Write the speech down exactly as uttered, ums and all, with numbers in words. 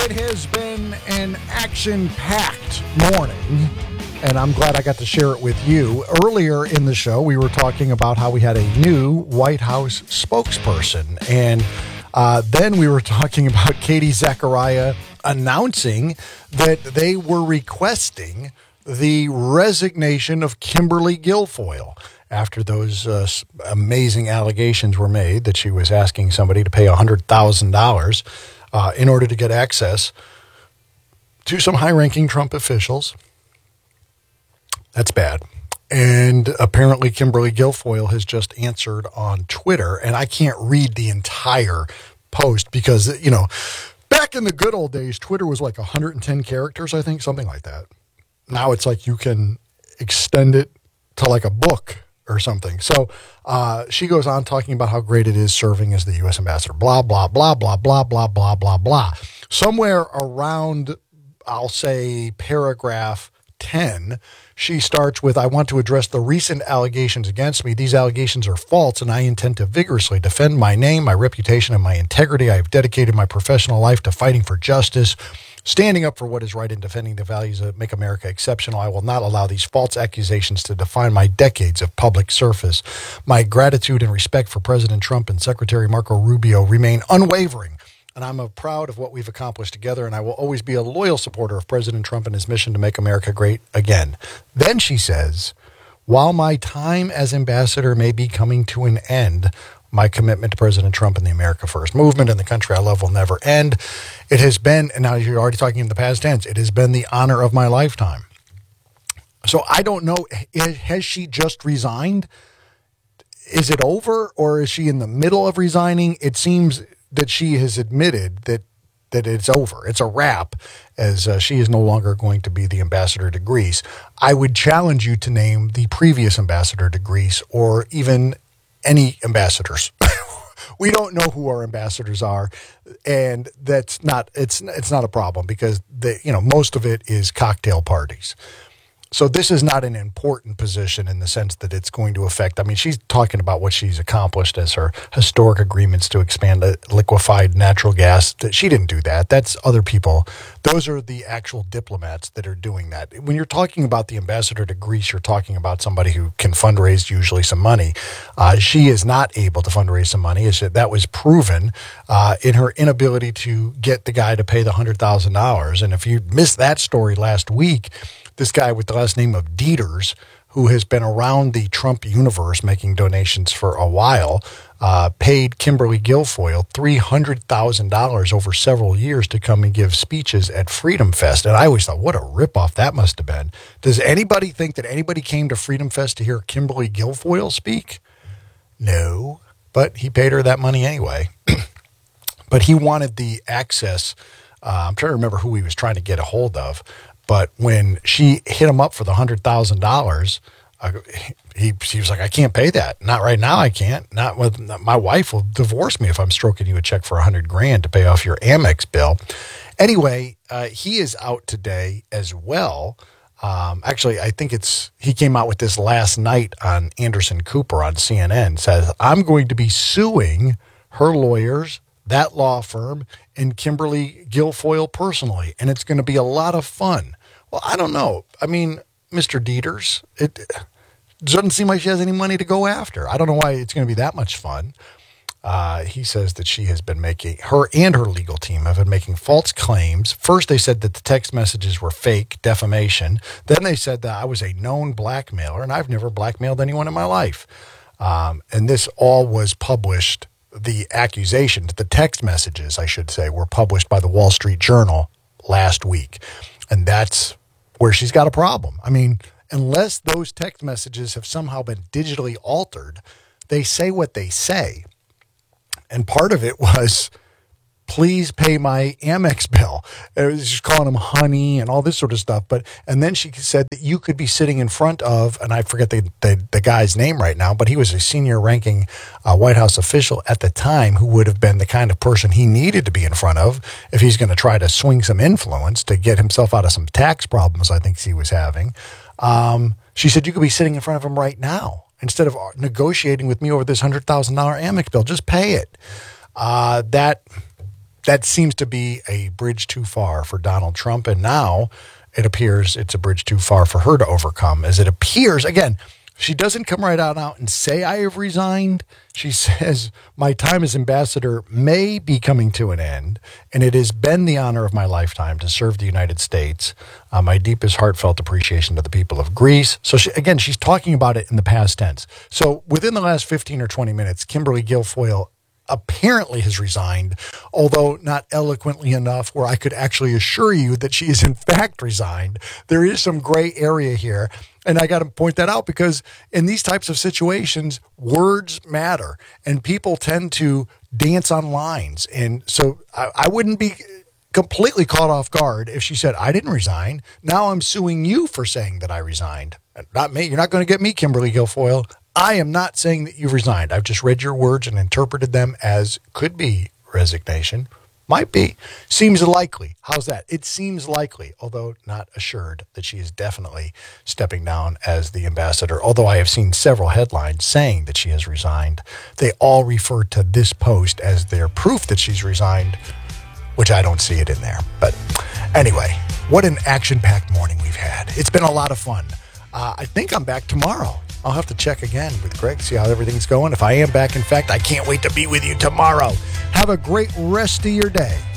It has been an action-packed morning, and I'm glad I got to share it with you. Earlier in the show, we were talking about how we had a new White House spokesperson, and uh, then we were talking about Katie Zachariah announcing that they were requesting the resignation of Kimberly Guilfoyle after those uh, amazing allegations were made that she was asking somebody to pay one hundred thousand dollars uh, in order to get access to some high-ranking Trump officials. That's bad. And apparently Kimberly Guilfoyle has just answered on Twitter, and I can't read the entire post because, you know, back in the good old days, Twitter was like one hundred ten characters, I think, something like that. Now it's like you can extend it to like a book or something. So uh, she goes on talking about how great it is serving as the U S ambassador, blah, blah, blah, blah, blah, blah, blah, blah, blah. Somewhere around, I'll say, paragraph ten, she starts with, I want to address the recent allegations against me. These allegations are false, and I intend to vigorously defend my name, my reputation, and my integrity. I have dedicated my professional life to fighting for justice, standing up for what is right, and defending the values that make America exceptional. I will not allow these false accusations to define my decades of public service. My gratitude and respect for President Trump and Secretary Marco Rubio remain unwavering, and I'm proud of what we've accomplished together, and I will always be a loyal supporter of President Trump and his mission to make America great again. Then she says, while my time as ambassador may be coming to an end, my commitment to President Trump and the America First movement and the country I love will never end. It has been, and now you're already talking in the past tense, it has been the honor of my lifetime. So I don't know, has she just resigned? Is it over, or is she in the middle of resigning? It seems that she has admitted that that it's over. It's a wrap, as uh, she is no longer going to be the ambassador to Greece. I would challenge you to name the previous ambassador to Greece, or even any ambassadors. We don't know who our ambassadors are, and that's not, it's it's not a problem because the, you know, most of it is cocktail parties. So this is not an important position in the sense that it's going to affect. I mean, she's talking about what she's accomplished as her historic agreements to expand liquefied natural gas. She didn't do that. That's other people. Those are the actual diplomats that are doing that. When you're talking about the ambassador to Greece, you're talking about somebody who can fundraise usually some money. Uh, she is not able to fundraise some money. That was proven uh, in her inability to get the guy to pay the one hundred thousand dollars. And if you missed that story last week, this guy with the last name of Dieters, who has been around the Trump universe making donations for a while, uh, paid Kimberly Guilfoyle three hundred thousand dollars over several years to come and give speeches at Freedom Fest. And I always thought, what a ripoff that must have been. Does anybody think that anybody came to Freedom Fest to hear Kimberly Guilfoyle speak? No, but he paid her that money anyway. But he wanted the access. Uh, I'm trying to remember who he was trying to get a hold of. But when she hit him up for the one hundred thousand dollars, uh, he, he was like, I can't pay that. Not right now, I can't. Not with my wife will divorce me if I'm stroking you a check for one hundred grand to pay off your Amex bill. Anyway, uh, he is out today as well. Um, actually, I think it's he came out with this last night on Anderson Cooper on C N N. Says, I'm going to be suing her lawyers, that law firm, and Kimberly Guilfoyle personally, and it's going to be a lot of fun. Well, I don't know. I mean, Mister Dieters, it doesn't seem like she has any money to go after. I don't know why it's going to be that much fun. Uh, he says that she has been making, her and her legal team have been making false claims. First, they said that the text messages were fake, defamation. Then they said that I was a known blackmailer, and I've never blackmailed anyone in my life. Um, and this all was published. The accusations, the text messages, I should say, were published by the Wall Street Journal last week. And that's where she's got a problem. I mean, unless those text messages have somehow been digitally altered, they say what they say. And part of it was, please pay my Amex bill. It was just calling him honey and all this sort of stuff. But and then she said that you could be sitting in front of, and I forget the the, the guy's name right now, but he was a senior ranking uh, White House official at the time who would have been the kind of person he needed to be in front of if he's going to try to swing some influence to get himself out of some tax problems I think he was having. Um, she said, you could be sitting in front of him right now instead of negotiating with me over this one hundred thousand dollars Amex bill. Just pay it. Uh, that... that seems to be a bridge too far for Donald Trump. And now it appears it's a bridge too far for her to overcome, as it appears, again, she doesn't come right out, out and say, I have resigned. She says, my time as ambassador may be coming to an end, and it has been the honor of my lifetime to serve the United States. Uh, my deepest heartfelt appreciation to the people of Greece. So she, again, she's talking about it in the past tense. So within the last fifteen or twenty minutes, Kimberly Guilfoyle apparently has resigned, although not eloquently enough where I could actually assure you that she is in fact resigned. There is some gray area here. And I got to point that out because in these types of situations, words matter and people tend to dance on lines. And so I, I wouldn't be completely caught off guard if she said, I didn't resign. Now I'm suing you for saying that I resigned. Not me. You're not going to get me, Kimberly Guilfoyle. I am not saying that you resigned. I've just read your words and interpreted them as could be resignation. Might be. Seems likely. How's that? It seems likely, although not assured that she is definitely stepping down as the ambassador. Although I have seen several headlines saying that she has resigned. They all refer to this post as their proof that she's resigned, which I don't see it in there. But anyway, what an action-packed morning we've had. It's been a lot of fun. Uh, I think I'm back tomorrow. I'll have to check again with Greg, see how everything's going. If I am back, in fact, I can't wait to be with you tomorrow. Have a great rest of your day.